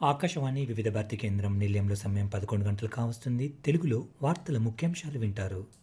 ఆకాశవాణి వివిధ భారతి కేంద్రం నిలయంలో సమయం 11 గంటలు కావస్తుంది. తెలుగులో వార్తల ముఖ్యాంశాలు వింటారు.